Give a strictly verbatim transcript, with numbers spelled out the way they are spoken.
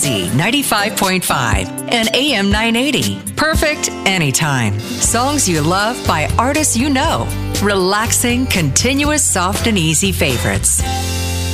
Z ninety-five point five and A M nine eighty. Perfect anytime. Songs you love by artists you know. Relaxing, continuous, soft and easy favorites.